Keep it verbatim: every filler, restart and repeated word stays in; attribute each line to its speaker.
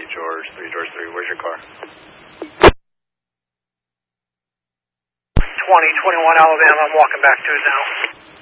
Speaker 1: George, three George three, where's your car?
Speaker 2: twenty twenty-one Alabama, I'm walking back to it now.